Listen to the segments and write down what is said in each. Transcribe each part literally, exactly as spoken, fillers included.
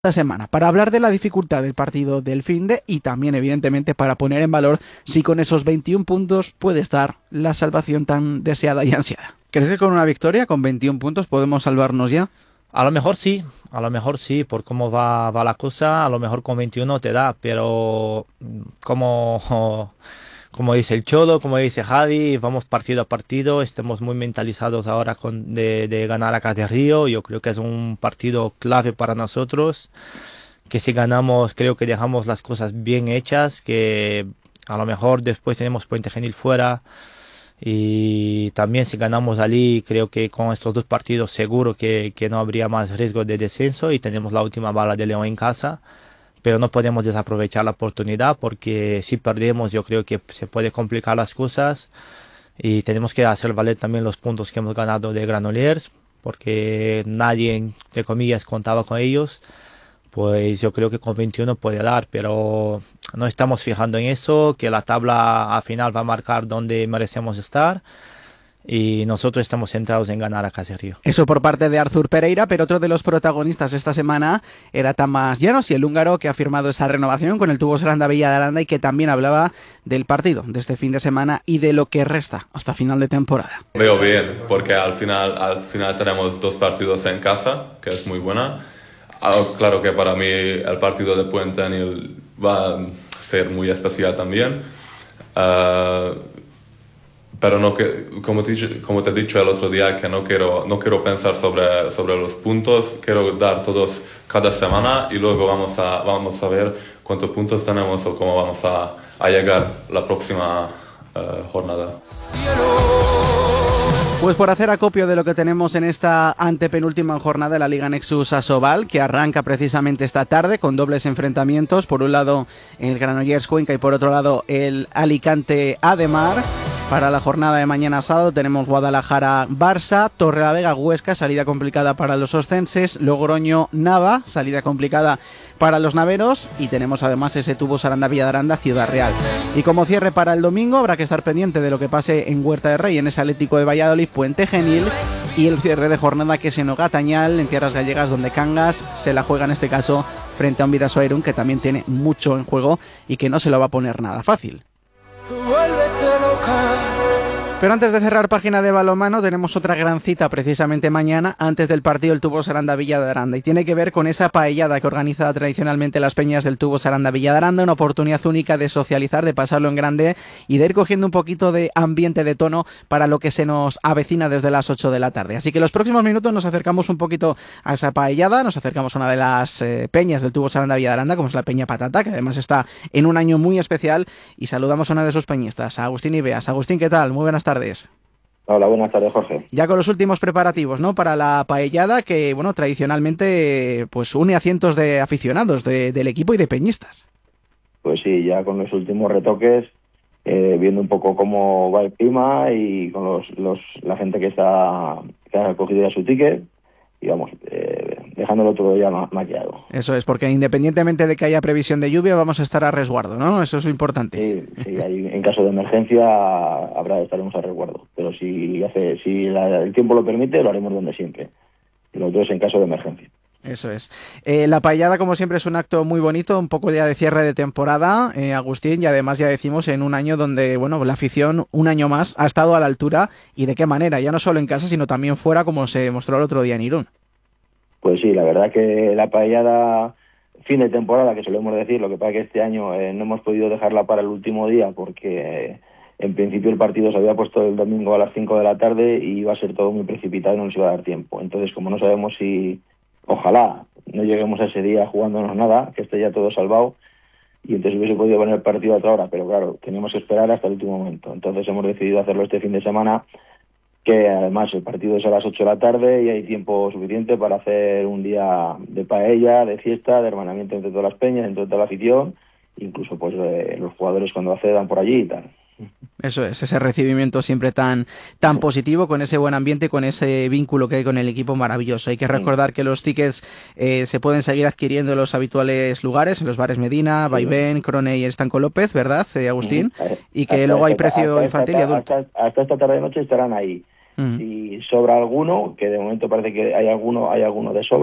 esta semana para hablar de la dificultad del partido del finde y también evidentemente para poner en valor si con esos veintiún puntos puede estar la salvación tan deseada y ansiada. ¿Crees que con una victoria, con veintiún puntos, podemos salvarnos ya? A lo mejor sí, a lo mejor sí, por cómo va, va la cosa, a lo mejor con veintiuno te da, pero como, como dice el Cholo, como dice Javi, vamos partido a partido, estamos muy mentalizados ahora con, de, de ganar a Cacerrío. Yo creo que es un partido clave para nosotros, que si ganamos creo que dejamos las cosas bien hechas, que a lo mejor después tenemos Puente Genil fuera. Y también si ganamos allí, creo que con estos dos partidos seguro que, que no habría más riesgo de descenso y tenemos la última bala de León en casa, pero no podemos desaprovechar la oportunidad porque si perdemos yo creo que se puede complicar las cosas y tenemos que hacer valer también los puntos que hemos ganado de Granollers porque nadie, entre comillas, contaba con ellos. Pues yo creo que con veintiuno puede dar, pero no estamos fijando en eso, que la tabla al final va a marcar dónde merecemos estar y nosotros estamos centrados en ganar a Cacerrío. Eso por parte de Arthur Pereira, pero otro de los protagonistas esta semana era Tamás Llanos y el húngaro que ha firmado esa renovación con el Tubos Aranda Villa de Aranda y que también hablaba del partido de este fin de semana y de lo que resta hasta final de temporada. Veo bien, porque al final, al final tenemos dos partidos en casa, que es muy buena. Claro que para mí el partido de Puente Genil va a ser muy especial también, uh, pero no que, como, te, como te he dicho el otro día, que no quiero, no quiero pensar sobre, sobre los puntos, quiero dar todos cada semana y luego vamos a, vamos a ver cuántos puntos tenemos o cómo vamos a, a llegar la próxima uh, jornada. Pues por hacer acopio de lo que tenemos en esta antepenúltima jornada de la Liga Nexus Asobal, que arranca precisamente esta tarde con dobles enfrentamientos, por un lado el Granollers Cuenca y por otro lado el Alicante Ademar. Para la jornada de mañana sábado tenemos Guadalajara-Barça, Torrelavega-Huesca, salida complicada para los oscenses, Logroño-Nava, salida complicada para los naveros y tenemos además ese Tubos Aranda Villa de Aranda Ciudad Real. Y como cierre para el domingo habrá que estar pendiente de lo que pase en Huerta de Rey, en ese Atlético de Valladolid, Puente Genil y el cierre de jornada que es en Ogatañal, en tierras gallegas, donde Cangas se la juega en este caso frente a un Vidasoa Irún que también tiene mucho en juego y que no se lo va a poner nada fácil. Pero antes de cerrar página de balonmano tenemos otra gran cita precisamente mañana antes del partido del Tubos Aranda Villa de Aranda y tiene que ver con esa paellada que organiza tradicionalmente las peñas del Tubos Aranda Villa de Aranda, una oportunidad única de socializar, de pasarlo en grande y de ir cogiendo un poquito de ambiente, de tono para lo que se nos avecina desde las ocho de la tarde. Así que los próximos minutos nos acercamos un poquito a esa paellada, nos acercamos a una de las eh, peñas del Tubos Aranda Villa de Aranda, como es la Peña Patata, que además está en un año muy especial y saludamos a una de sus peñistas, a Agustín Ibeas. Agustín, ¿qué tal? Muy buenas tardes. tardes. Hola, buenas tardes, Jorge. Ya con los últimos preparativos, ¿no? Para la paellada que, bueno, tradicionalmente pues une a cientos de aficionados de, del equipo y de peñistas. Pues sí, ya con los últimos retoques, eh, viendo un poco cómo va el clima y con los, los la gente que está que ha cogido ya su ticket y vamos, eh, dejándolo todo ya ma- maquillado. Eso es, porque independientemente de que haya previsión de lluvia, vamos a estar a resguardo, ¿no? Eso es lo importante. Sí, sí, ahí, en caso de emergencia habrá estaremos a resguardo, pero si hace si la, el tiempo lo permite, lo haremos donde siempre. Y lo otro es en caso de emergencia. Eso es. Eh, la paellada, como siempre, es un acto muy bonito, un poco ya de cierre de temporada, eh, Agustín, y además ya decimos en un año donde, bueno, la afición, un año más, ha estado a la altura, y de qué manera, ya no solo en casa, sino también fuera, como se mostró el otro día en Irún. Pues sí, la verdad que la paellada, fin de temporada, que solemos decir, lo que pasa que este año eh, no hemos podido dejarla para el último día, porque eh, en principio el partido se había puesto el domingo a las cinco de la tarde y iba a ser todo muy precipitado y no nos iba a dar tiempo. Entonces, como no sabemos si... Ojalá no lleguemos a ese día jugándonos nada, que esté ya todo salvado y entonces hubiese podido poner el partido a otra hora, pero claro, teníamos que esperar hasta el último momento. Entonces hemos decidido hacerlo este fin de semana, que además el partido es a las ocho de la tarde y hay tiempo suficiente para hacer un día de paella, de fiesta, de hermanamiento entre todas las peñas, entre toda la afición, incluso pues eh, los jugadores cuando accedan por allí y tal. Eso es, ese recibimiento siempre tan tan positivo, con ese buen ambiente, con ese vínculo que hay con el equipo maravilloso. Hay que recordar que los tickets eh, se pueden seguir adquiriendo en los habituales lugares, en los bares Medina, Vaivén, Crone y Estanco López, ¿verdad, eh, Agustín? Y que hasta luego hay esta, precio hasta infantil esta, y adulto. Hasta, hasta esta tarde de noche estarán ahí. Uh-huh. Si sobra alguno, que de momento parece que hay alguno, hay alguno de sobra,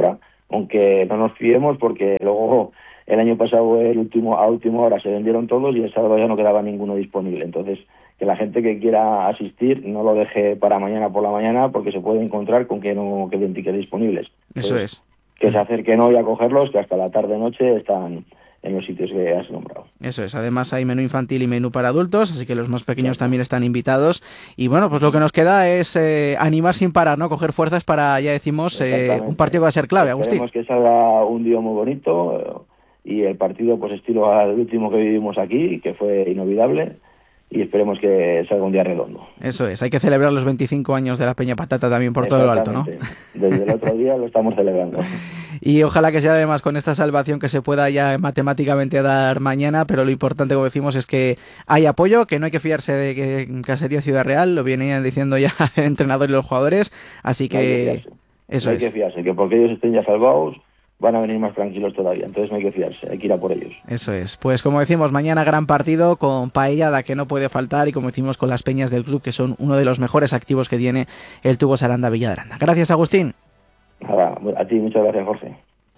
aunque no nos fiemos porque luego el año pasado el último a última hora se vendieron todos y el sábado ya no quedaba ninguno disponible. Entonces, que la gente que quiera asistir no lo deje para mañana por la mañana porque se puede encontrar con que no queden tickets disponibles. Eso Entonces, es. Que se acerquen hoy a cogerlos, que hasta la tarde-noche están en los sitios que has nombrado. Eso es, además hay menú infantil y menú para adultos, así que los más pequeños también están invitados. Y bueno, pues lo que nos queda es eh, animar sin parar, ¿no? Coger fuerzas para, ya decimos, eh, un partido que va a ser clave, Agustín. Esperemos que salga un día muy bonito y el partido pues estilo al último que vivimos aquí, que fue inolvidable. Y esperemos que salga un día redondo. Eso es, hay que celebrar los veinticinco años de la Peña Patata también por todo lo alto, ¿no? Desde el otro día lo estamos celebrando. Y ojalá que sea además con esta salvación que se pueda ya matemáticamente dar mañana, pero lo importante, como decimos, es que hay apoyo, que no hay que fiarse de que en Caserío Ciudad Real, lo venían diciendo ya el entrenador y los jugadores, así que, no hay que fiarse. Eso no hay es. que fiarse, que porque ellos estén ya salvados van a venir más tranquilos todavía, entonces no hay que fiarse, hay que ir a por ellos. Eso es, pues como decimos, mañana gran partido con paellada que no puede faltar y como decimos con las peñas del club que son uno de los mejores activos que tiene el Tubos Aranda Villa de Aranda. Gracias, Agustín. Nada, a ti muchas gracias, Jorge.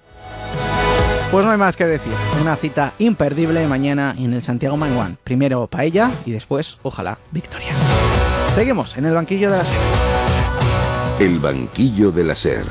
Pues no hay más que decir, una cita imperdible mañana en el Santiago Manguán. Primero paella y después, ojalá, victoria. Seguimos en el banquillo de la SER. El banquillo de la SER.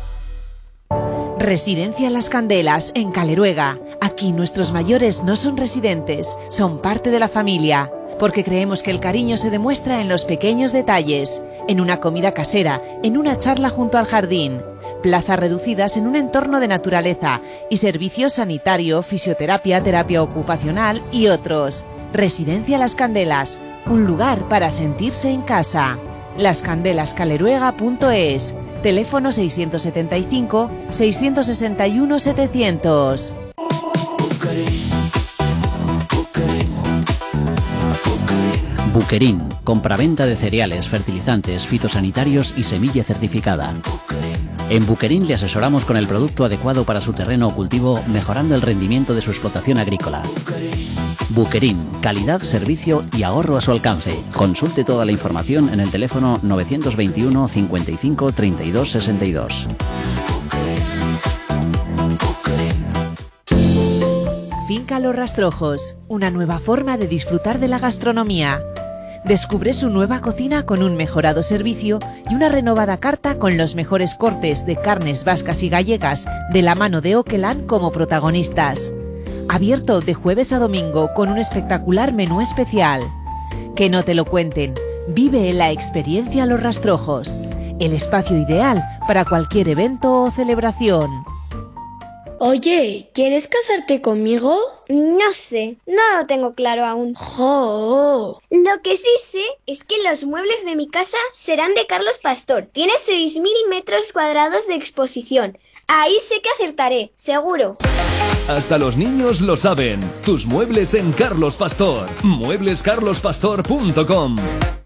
Residencia Las Candelas, en Caleruega. Aquí nuestros mayores no son residentes, son parte de la familia, porque creemos que el cariño se demuestra en los pequeños detalles, en una comida casera, en una charla junto al jardín, plazas reducidas en un entorno de naturaleza y servicios sanitario, fisioterapia, terapia ocupacional y otros. Residencia Las Candelas, un lugar para sentirse en casa. las candelas caleruega punto es. Teléfono seiscientos setenta y cinco, seiscientos sesenta y uno, setecientos. Buquerín, compraventa de cereales, fertilizantes, fitosanitarios y semilla certificada. En Buquerín le asesoramos con el producto adecuado para su terreno o cultivo, mejorando el rendimiento de su explotación agrícola. Buquerín, calidad, servicio y ahorro a su alcance. Consulte toda la información en el teléfono novecientos veintiuno, cincuenta y cinco, treinta y dos, sesenta y dos. Finca Los Rastrojos, una nueva forma de disfrutar de la gastronomía. Descubre su nueva cocina con un mejorado servicio y una renovada carta con los mejores cortes de carnes vascas y gallegas de la mano de Oquelán como protagonistas. Abierto de jueves a domingo con un espectacular menú especial. Que no te lo cuenten, vive la experiencia Los Rastrojos, el espacio ideal para cualquier evento o celebración. Oye, ¿quieres casarte conmigo? No sé, no lo tengo claro aún. ¡Jo! Lo que sí sé es que los muebles de mi casa serán de Carlos Pastor. Tiene seis mil metros cuadrados de exposición. Ahí sé que acertaré, seguro. Hasta los niños lo saben. Tus muebles en Carlos Pastor. muebles carlos pastor punto com.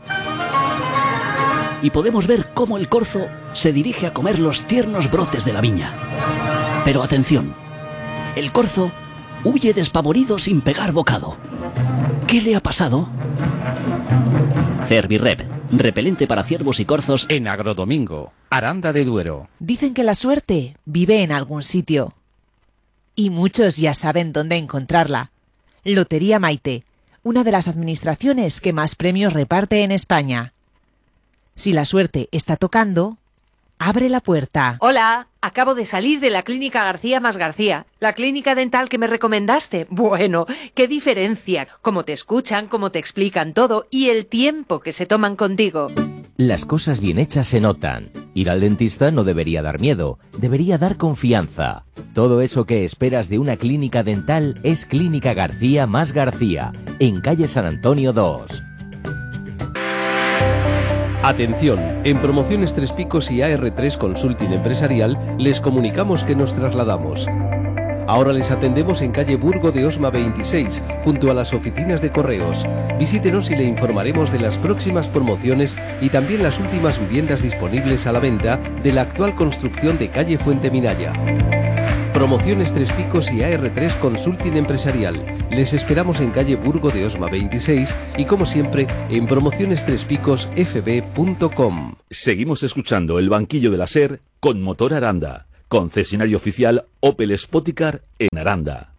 Y podemos ver cómo el corzo se dirige a comer los tiernos brotes de la viña. Pero atención, el corzo huye despavorido sin pegar bocado. ¿Qué le ha pasado? Cervirep, repelente para ciervos y corzos en Agrodomingo, Aranda de Duero. Dicen que la suerte vive en algún sitio. Y muchos ya saben dónde encontrarla. Lotería Maite, una de las administraciones que más premios reparte en España. Si la suerte está tocando, abre la puerta. Hola, acabo de salir de la clínica García más García. La clínica dental que me recomendaste. Bueno, qué diferencia. Cómo te escuchan, cómo te explican todo y el tiempo que se toman contigo. Las cosas bien hechas se notan. Ir al dentista no debería dar miedo, debería dar confianza. Todo eso que esperas de una clínica dental es Clínica García más García, en calle San Antonio dos. Atención, en Promociones Tres Picos y A R tres Consulting Empresarial les comunicamos que nos trasladamos. Ahora les atendemos en calle Burgo de Osma veintiséis, junto a las oficinas de correos. Visítenos y le informaremos de las próximas promociones y también las últimas viviendas disponibles a la venta de la actual construcción de calle Fuente Minaya. Promociones Tres Picos y A R tres Consulting Empresarial. Les esperamos en calle Burgo de Osma veintiséis y como siempre en promociones tres picos f b punto com. Seguimos escuchando El Banquillo de la SER con Motor Aranda. concesionario oficial Opel Spoticar en Aranda.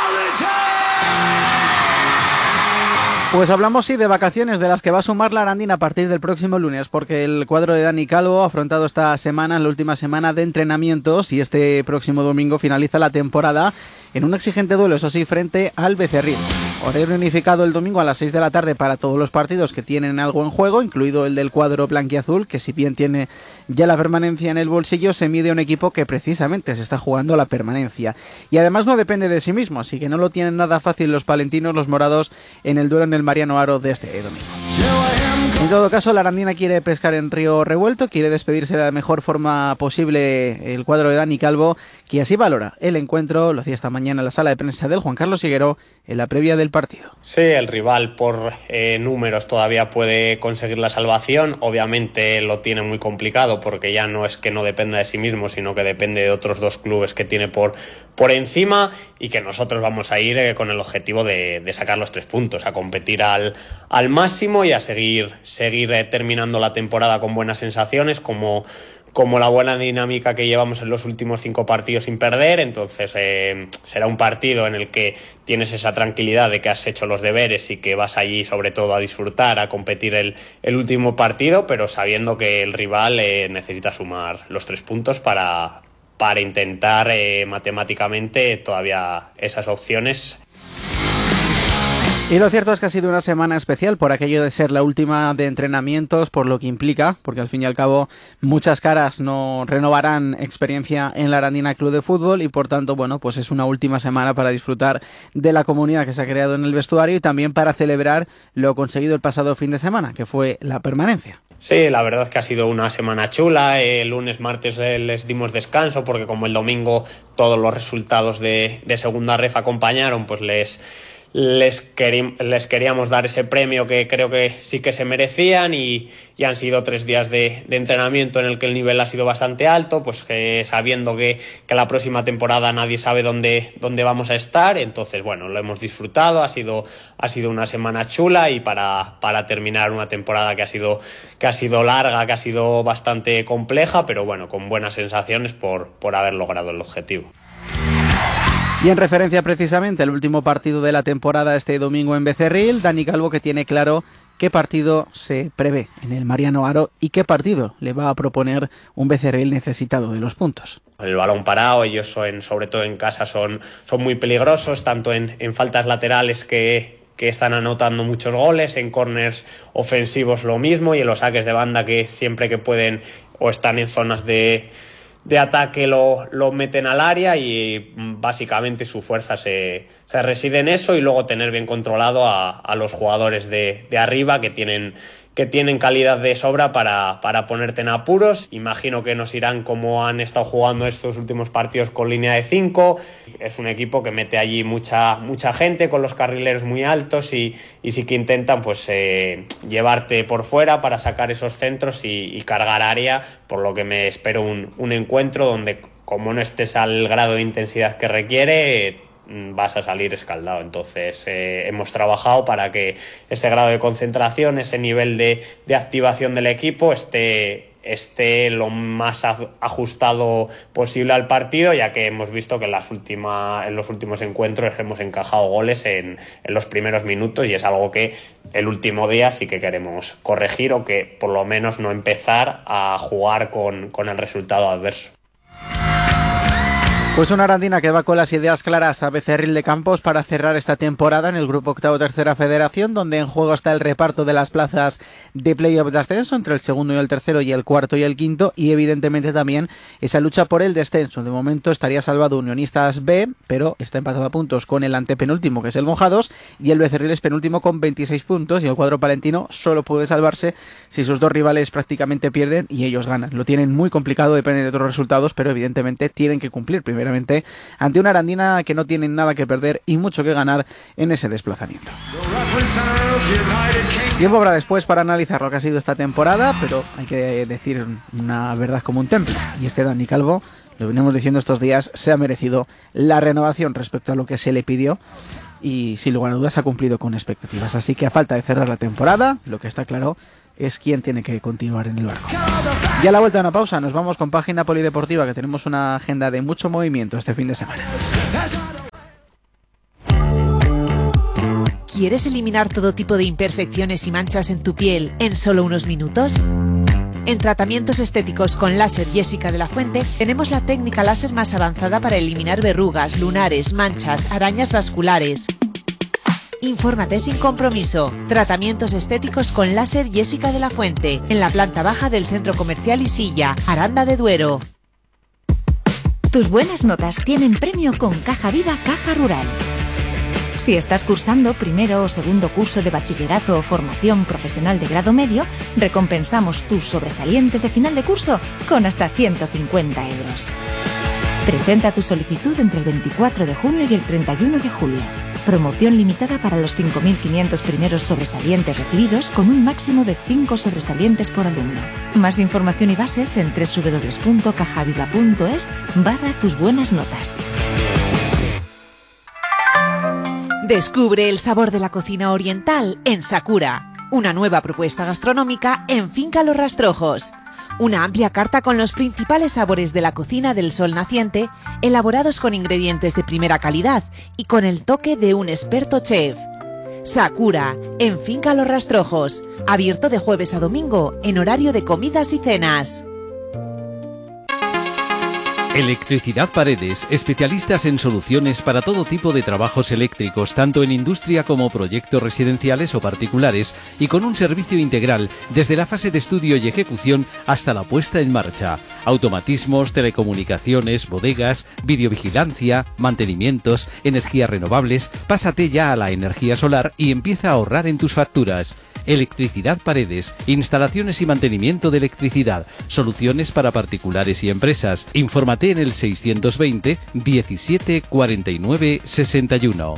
Pues hablamos sí de vacaciones de las que va a sumar la Arandina a partir del próximo lunes, porque el cuadro de Dani Calvo ha afrontado esta semana, la última semana de entrenamientos, y este próximo domingo finaliza la temporada en un exigente duelo, eso sí, frente al Becerril. Horario unificado el domingo a las seis de la tarde para todos los partidos que tienen algo en juego, incluido el del cuadro blanquiazul, que si bien tiene ya la permanencia en el bolsillo, se mide a un equipo que precisamente se está jugando la permanencia. Y además no depende de sí mismo, así que no lo tienen nada fácil los palentinos, los morados, en el duelo en el Mariano Haro de este domingo. En todo caso, la Arandina quiere pescar en río revuelto, quiere despedirse de la mejor forma posible el cuadro de Dani Calvo, que así valora el encuentro. Lo hacía esta mañana en la sala de prensa del Juan Carlos Higuero en la previa del partido. Sí, el rival por eh, números todavía puede conseguir la salvación. Obviamente lo tiene muy complicado porque ya no es que no dependa de sí mismo, sino que depende de otros dos clubes que tiene por, por encima, y que nosotros vamos a ir eh, con el objetivo de, de sacar los tres puntos, a competir al, al máximo y a seguir, seguir eh, terminando la temporada con buenas sensaciones, como como la buena dinámica que llevamos en los últimos cinco partidos sin perder. Entonces eh, será un partido en el que tienes esa tranquilidad de que has hecho los deberes y que vas allí sobre todo a disfrutar, a competir el, el último partido, pero sabiendo que el rival eh, necesita sumar los tres puntos para, para intentar eh, matemáticamente todavía esas opciones. Y lo cierto es que ha sido una semana especial por aquello de ser la última de entrenamientos, por lo que implica, porque al fin y al cabo muchas caras no renovarán experiencia en la Arandina Club de Fútbol, y por tanto, bueno, pues es una última semana para disfrutar de la comunidad que se ha creado en el vestuario y también para celebrar lo conseguido el pasado fin de semana, que fue la permanencia. Sí, la verdad es que ha sido una semana chula. El lunes, martes eh, les dimos descanso porque como el domingo todos los resultados de, de segunda ref acompañaron, pues les... Les, queri- les queríamos dar ese premio que creo que sí que se merecían, y, y han sido tres días de, de entrenamiento en el que el nivel ha sido bastante alto, pues que sabiendo que, que la próxima temporada nadie sabe dónde, dónde vamos a estar. Entonces bueno, lo hemos disfrutado, ha sido, ha sido una semana chula, y para, para terminar una temporada que ha sido, que ha sido larga, que ha sido bastante compleja, pero bueno, con buenas sensaciones por, por haber logrado el objetivo. Y en referencia precisamente al último partido de la temporada este domingo en Becerril, Dani Calvo, que tiene claro qué partido se prevé en el Mariano Haro y qué partido le va a proponer un Becerril necesitado de los puntos. El balón parado, ellos son, sobre todo en casa son, son muy peligrosos, tanto en, en faltas laterales que, que están anotando muchos goles, en corners ofensivos lo mismo, y en los saques de banda que siempre que pueden o están en zonas de... de ataque lo, lo meten al área, y básicamente su fuerza se, se reside en eso, y luego tener bien controlado a, a los jugadores de, de arriba que tienen, que tienen calidad de sobra para, para ponerte en apuros. Imagino que nos irán como han estado jugando estos últimos partidos con línea de cinco. Es un equipo que mete allí mucha, mucha gente con los carrileros muy altos, y, y sí que intentan pues eh, llevarte por fuera para sacar esos centros y, y cargar área, por lo que me espero un, un encuentro donde, como no estés al grado de intensidad que requiere, eh, vas a salir escaldado. Entonces eh, hemos trabajado para que ese grado de concentración, ese nivel de, de activación del equipo esté, esté lo más ajustado posible al partido, ya que hemos visto que en, las última, en los últimos encuentros hemos encajado goles en, en los primeros minutos, y es algo que el último día sí que queremos corregir, o que por lo menos no empezar a jugar con, con el resultado adverso. Pues una Arandina que va con las ideas claras a Becerril de Campos para cerrar esta temporada en el grupo octavo tercera federación, donde en juego está el reparto de las plazas de playoff de ascenso entre el segundo y el tercero, y el cuarto y el quinto, y evidentemente también esa lucha por el descenso. De momento estaría salvado Unionistas B, pero está empatado a puntos con el antepenúltimo, que es el Mojados, y el Becerril es penúltimo con veintiséis puntos, y el cuadro palentino solo puede salvarse si sus dos rivales prácticamente pierden y ellos ganan. Lo tienen muy complicado, depende de otros resultados, pero evidentemente tienen que cumplir primero ante una Arandina que no tiene nada que perder y mucho que ganar en ese desplazamiento. Tiempo habrá después para analizar lo que ha sido esta temporada, pero hay que decir una verdad como un templo, y es que Dani Calvo lo venimos diciendo estos días, se ha merecido la renovación respecto a lo que se le pidió y sin lugar a dudas ha cumplido con expectativas. Así que a falta de cerrar la temporada, lo que está claro es quién tiene que continuar en el barco. Y a la vuelta de una pausa nos vamos con página polideportiva, que tenemos una agenda de mucho movimiento este fin de semana. ¿Quieres eliminar todo tipo de imperfecciones y manchas en tu piel en solo unos minutos? En Tratamientos Estéticos con Láser Jessica de la Fuente tenemos la técnica láser más avanzada para eliminar verrugas, lunares, manchas, arañas vasculares. Infórmate sin compromiso. Tratamientos Estéticos con Láser Jessica de la Fuente, en la planta baja del Centro Comercial Isilla, Aranda de Duero. Tus buenas notas tienen premio con Caja Viva Caja Rural. Si estás cursando primero o segundo curso de bachillerato o formación profesional de grado medio, recompensamos tus sobresalientes de final de curso con hasta ciento cincuenta euros. Presenta tu solicitud entre el veinticuatro de junio y el treinta y uno de julio. Promoción limitada para los cinco mil quinientos primeros sobresalientes recibidos con un máximo de cinco sobresalientes por alumno. Más información y bases en doble u doble u doble u punto cajaviva punto es barra tus buenas notas. Descubre el sabor de la cocina oriental en Sakura, una nueva propuesta gastronómica en Finca Los Rastrojos. Una amplia carta con los principales sabores de la cocina del sol naciente, elaborados con ingredientes de primera calidad y con el toque de un experto chef. Sakura, en Finca Los Rastrojos, abierto de jueves a domingo en horario de comidas y cenas. Electricidad Paredes, especialistas en soluciones para todo tipo de trabajos eléctricos, tanto en industria como proyectos residenciales o particulares, y con un servicio integral desde la fase de estudio y ejecución hasta la puesta en marcha. Automatismos, telecomunicaciones, bodegas, videovigilancia, mantenimientos, energías renovables. Pásate ya a la energía solar y empieza a ahorrar en tus facturas. Electricidad Paredes, instalaciones y mantenimiento de electricidad, soluciones para particulares y empresas. Infórmate en el seiscientos veinte diecisiete cuarenta y nueve sesenta y uno.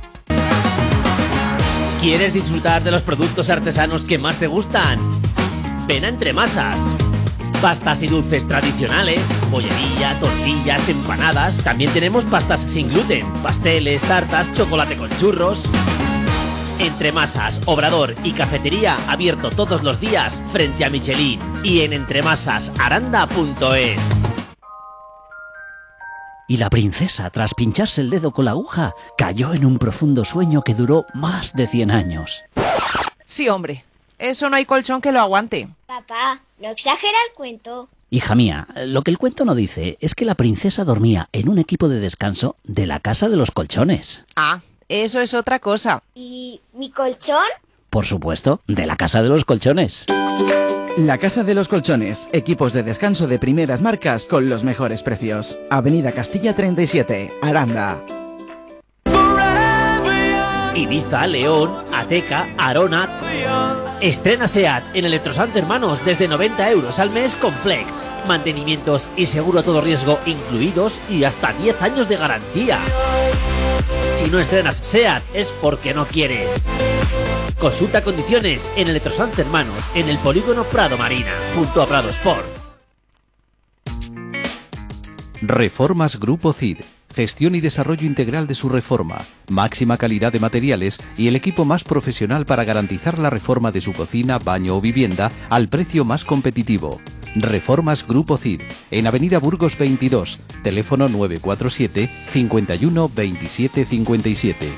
¿Quieres disfrutar de los productos artesanos que más te gustan? Ven a Entremasas. Pastas y dulces tradicionales, bollería, tortillas, empanadas. También tenemos pastas sin gluten, pasteles, tartas, chocolate con churros. Entremasas, Obrador y Cafetería abierto todos los días frente a Michelin y en entremasas aranda punto es. Y la princesa, tras pincharse el dedo con la aguja, cayó en un profundo sueño que duró más de cien años. Sí, hombre, eso no hay colchón que lo aguante. Papá, no exagera el cuento. Hija mía, lo que el cuento no dice es que la princesa dormía en un equipo de descanso de la Casa de los Colchones. Ah, eso es otra cosa. ¿Y mi colchón? Por supuesto, de la Casa de los Colchones. La Casa de los Colchones, equipos de descanso de primeras marcas con los mejores precios. Avenida Castilla treinta y siete, Aranda. Ibiza, León, Ateca, Arona. Estrena SEAT en Electrosant Hermanos desde noventa euros al mes con Flex. Mantenimientos y seguro a todo riesgo incluidos y hasta diez años de garantía. Si no estrenas SEAT es porque no quieres. Consulta condiciones en Electrosant Hermanos, en el polígono Prado Marina, junto a Prado Sport. Reformas Grupo C I D. Gestión y desarrollo integral de su reforma, máxima calidad de materiales y el equipo más profesional para garantizar la reforma de su cocina, baño o vivienda al precio más competitivo. Reformas Grupo C I D, en Avenida Burgos veintidós, teléfono nueve cuatro siete, cincuenta y uno, veintisiete cincuenta y siete.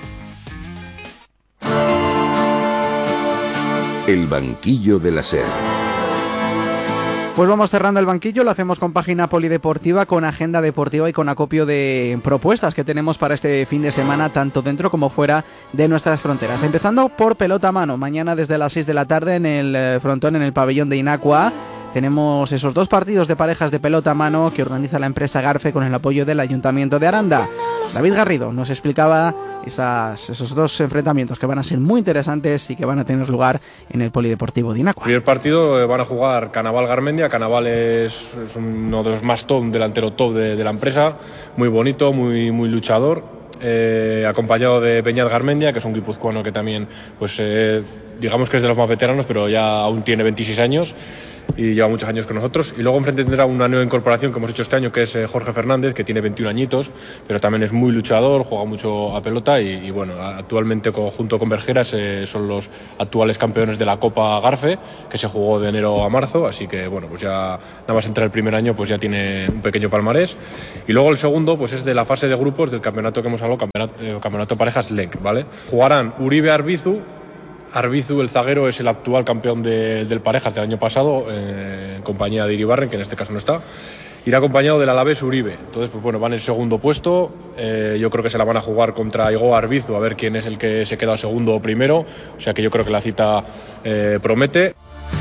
El banquillo de la SER. Pues vamos cerrando el banquillo, lo hacemos con página polideportiva, con agenda deportiva y con acopio de propuestas que tenemos para este fin de semana, tanto dentro como fuera de nuestras fronteras. Empezando por pelota a mano, mañana desde las seis de la tarde en el frontón, en el pabellón de Inacua. Tenemos esos dos partidos de parejas de pelota a mano que organiza la empresa Garfe con el apoyo del Ayuntamiento de Aranda. David Garrido nos explicaba esas, esos dos enfrentamientos que van a ser muy interesantes y que van a tener lugar en el Polideportivo de Inacua. El primer partido van a jugar Canaval Garmendia. Canaval es, es uno de los más top, delantero top de, de la empresa, muy bonito, muy, muy luchador, eh, acompañado de Peñat Garmendia, que es un guipuzcoano que también, pues eh, digamos que es de los más veteranos, pero ya aún tiene veintiséis años. y lleva muchos años con nosotros. Y luego enfrente tendrá una nueva incorporación que hemos hecho este año, que es eh, Jorge Fernández, que tiene veintiún añitos, pero también es muy luchador, juega mucho a pelota y, y bueno, actualmente con, junto con Bergeras eh, son los actuales campeones de la Copa Garfe, que se jugó de enero a marzo, así que bueno, pues ya nada más entrar el primer año pues ya tiene un pequeño palmarés. Y luego el segundo pues es de la fase de grupos del campeonato que hemos hablado, campeonato, eh, campeonato parejas L E N C, ¿vale? Jugarán Uribe Arbizu. Arbizu, el zaguero, es el actual campeón de, del parejas del año pasado, eh, en compañía de Iribarren, que en este caso no está. Irá acompañado del Alavés Uribe. Entonces, pues bueno, van en el segundo puesto. Eh, yo creo que se la van a jugar contra Igor Arbizu, a ver quién es el que se queda segundo o primero. O sea que yo creo que la cita eh, promete.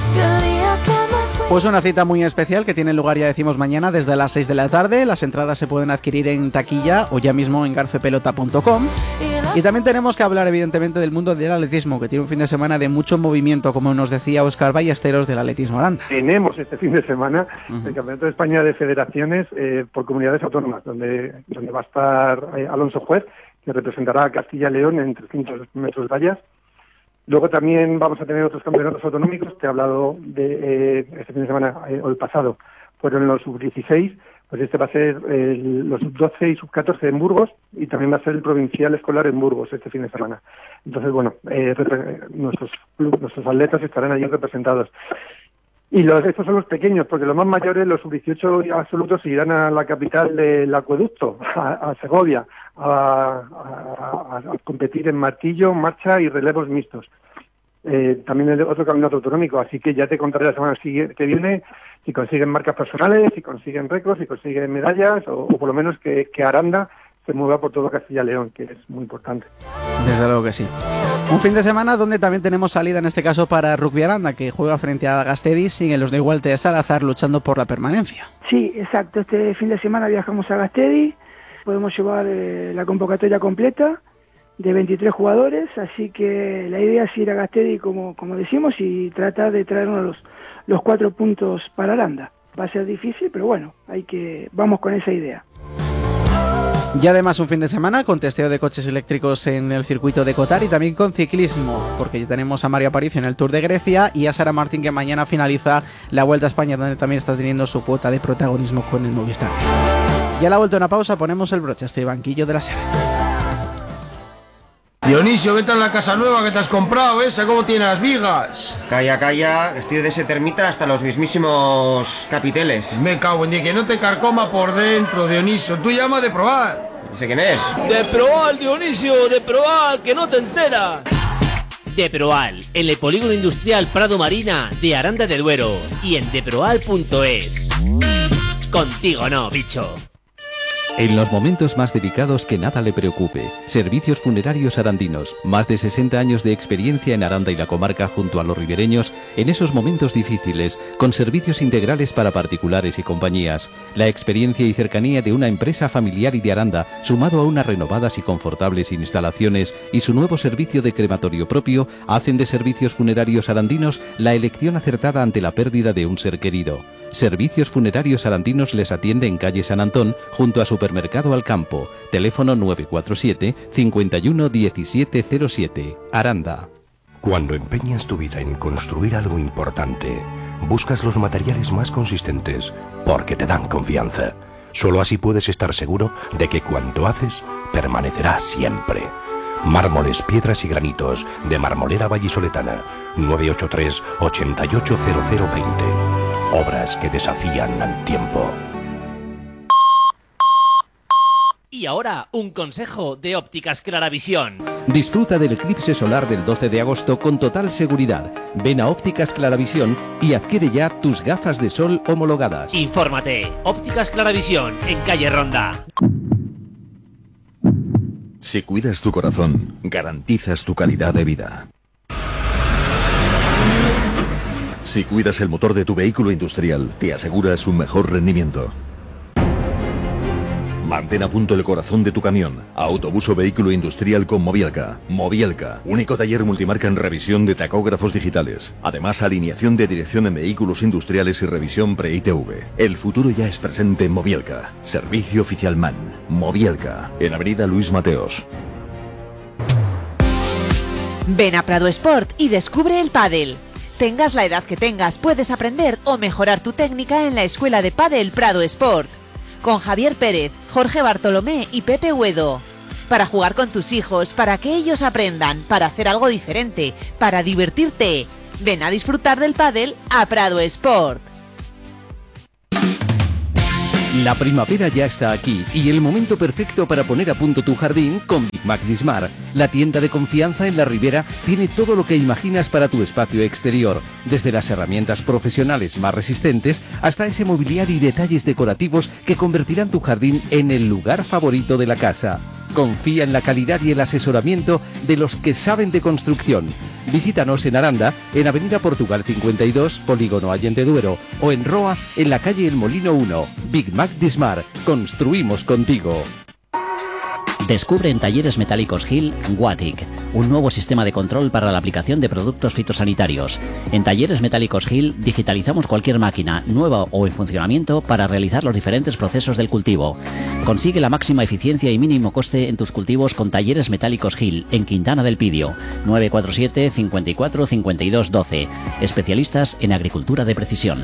Pues una cita muy especial que tiene lugar, ya decimos, mañana desde las seis de la tarde. Las entradas se pueden adquirir en taquilla o ya mismo en garfepelota punto com. Y también tenemos que hablar, evidentemente, del mundo del atletismo, que tiene un fin de semana de mucho movimiento, como nos decía Óscar Ballesteros del Atletismo Aranda. Tenemos este fin de semana uh-huh. el Campeonato de España de Federaciones eh, por comunidades autónomas, donde, donde va a estar eh, Alonso Juez, que representará a Castilla y León en trescientos metros vallas. Luego también vamos a tener otros campeonatos autonómicos. Te he hablado de eh, este fin de semana, eh, o el pasado, fueron los sub dieciséis, pues este va a ser eh, los sub doce y sub catorce en Burgos, y también va a ser el provincial escolar en Burgos este fin de semana. Entonces, bueno, eh, nuestros, nuestros atletas estarán allí representados. Y los, estos son los pequeños, porque los más mayores, los sub dieciocho absolutos, irán a la capital del acueducto, a, a Segovia, a, a, a competir en martillo, marcha y relevos mixtos. Eh, también el otro campeonato autonómico, así que ya te contaré la semana que viene si consiguen marcas personales, si consiguen récords, si consiguen medallas, o, o por lo menos que, que Aranda se mueva por todo Castilla y León, que es muy importante. Desde luego que sí. Un fin de semana donde también tenemos salida, en este caso para Rugby Aranda, que juega frente a Gasteiz, siguen los de Igualte de Salazar luchando por la permanencia. Sí, exacto. Este fin de semana viajamos a Gasteiz, podemos llevar eh, la convocatoria completa de veintitrés jugadores, así que la idea es ir a Gasteiz, como, como decimos, y tratar de traernos los, los cuatro puntos para Aranda. Va a ser difícil, pero bueno, hay que vamos con esa idea. Y además un fin de semana con testeo de coches eléctricos en el circuito de Cotar y también con ciclismo, porque ya tenemos a Mario Aparicio en el Tour de Grecia y a Sara Martín, que mañana finaliza la Vuelta a España, donde también está teniendo su cuota de protagonismo con el Movistar. Ya a la vuelta a una pausa ponemos el broche a este banquillo de la Sara. Dionisio, ¿qué tal la casa nueva que te has comprado esa? ¿Cómo tiene las vigas? Calla, calla, estoy de ese termita hasta los mismísimos capiteles. Me cago en Dios, que no te carcoma por dentro, Dionisio. Tú llama de probar. No sé quién es. De Proal, Dionisio, de Proal, que no te enteras. De Proal, en el polígono industrial Prado Marina de Aranda de Duero y en deproal punto es. Contigo no, bicho. En los momentos más delicados, que nada le preocupe. Servicios Funerarios Arandinos. Más de sesenta años de experiencia en Aranda y la comarca junto a los ribereños en esos momentos difíciles, con servicios integrales para particulares y compañías. La experiencia y cercanía de una empresa familiar y de Aranda, sumado a unas renovadas y confortables instalaciones y su nuevo servicio de crematorio propio, hacen de Servicios Funerarios Arandinos la elección acertada ante la pérdida de un ser querido. Servicios Funerarios Arandinos les atiende en calle San Antón, junto a Supermercado Alcampo. Teléfono nueve cuatro siete, cinco uno, uno siete cero siete. Aranda. Cuando empeñas tu vida en construir algo importante, buscas los materiales más consistentes porque te dan confianza. Solo así puedes estar seguro de que cuanto haces permanecerá siempre. Mármoles, piedras y granitos de Marmolera Vallisoletana. nueve ocho tres, ocho ocho cero cero dos cero. Obras que desafían al tiempo. Y ahora, un consejo de Ópticas Claravisión. Disfruta del eclipse solar del doce de agosto con total seguridad. Ven a Ópticas Claravisión y adquiere ya tus gafas de sol homologadas. Infórmate. Ópticas Claravisión, en calle Ronda. Si cuidas tu corazón, garantizas tu calidad de vida. Si cuidas el motor de tu vehículo industrial, te aseguras un mejor rendimiento. Mantén a punto el corazón de tu camión. Autobús o vehículo industrial con Mobielka. Mobielka, único taller multimarca en revisión de tacógrafos digitales. Además, alineación de dirección en vehículos industriales y revisión pre-I T V. El futuro ya es presente en Mobielka. Servicio oficial MAN. Mobielka, en Avenida Luis Mateos. Ven a Prado Sport y descubre el pádel. Tengas la edad que tengas, puedes aprender o mejorar tu técnica en la Escuela de Pádel Prado Sport. Con Javier Pérez, Jorge Bartolomé y Pepe Huedo. Para jugar con tus hijos, para que ellos aprendan, para hacer algo diferente, para divertirte. Ven a disfrutar del pádel a Prado Sport. La primavera ya está aquí y el momento perfecto para poner a punto tu jardín con Big Mac Dismar. La tienda de confianza en la Ribera tiene todo lo que imaginas para tu espacio exterior, desde las herramientas profesionales más resistentes hasta ese mobiliario y detalles decorativos que convertirán tu jardín en el lugar favorito de la casa. Confía en la calidad y el asesoramiento de los que saben de construcción. Visítanos en Aranda, en Avenida Portugal cincuenta y dos, Polígono Allende Duero, o en Roa, en la calle El Molino uno. Big Mac Dismar, construimos contigo. Descubre en Talleres Metálicos Gil Watic, un nuevo sistema de control para la aplicación de productos fitosanitarios. En Talleres Metálicos Gil digitalizamos cualquier máquina, nueva o en funcionamiento, para realizar los diferentes procesos del cultivo. Consigue la máxima eficiencia y mínimo coste en tus cultivos con Talleres Metálicos Gil, en Quintana del Pidio, nueve cuatro siete, cincuenta y cuatro, cincuenta y dos, doce. Especialistas en agricultura de precisión.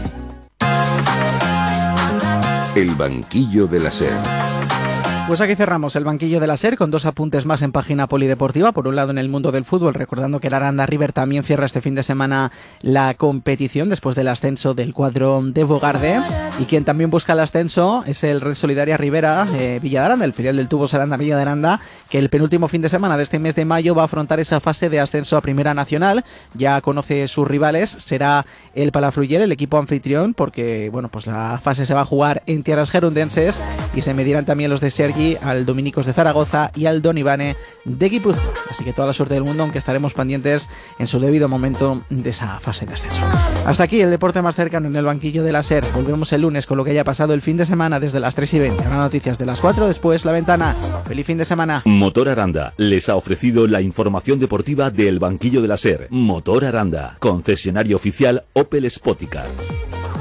El banquillo de la SER. Pues aquí cerramos el banquillo de la SER con dos apuntes más en página polideportiva. Por un lado, en el mundo del fútbol, recordando que el Aranda River también cierra este fin de semana la competición después del ascenso del cuadro de Bogarde. Y quien también busca el ascenso es el Red Solidaria Rivera eh, Villa de Aranda, el filial del Tubos Aranda Villa de Aranda, que el penúltimo fin de semana de este mes de mayo va a afrontar esa fase de ascenso a Primera Nacional. Ya conoce sus rivales, será el Palafrugell, el equipo anfitrión, porque bueno, pues la fase se va a jugar en tierras gerundenses y se medirán también los de Sergi al Dominicos de Zaragoza y al Don Ivane de Guipúzcoa. Así que toda la suerte del mundo, aunque estaremos pendientes en su debido momento de esa fase de ascenso. Hasta aquí el deporte más cercano en el banquillo de la SER. Volvemos el lunes con lo que haya pasado el fin de semana desde las tres y veinte. Ahora noticias de las cuatro, después La Ventana. Feliz fin de semana. Motor Aranda les ha ofrecido la información deportiva del banquillo de la SER. Motor Aranda, concesionario oficial Opel Spoticar.